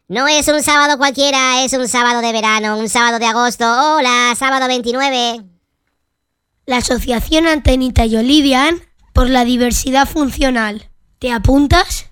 No es un sábado cualquiera, es un sábado de verano, un sábado de agosto. Hola, sábado 29. La Asociación Antenita y Olivian por la Diversidad Funcional. ¿Te apuntas?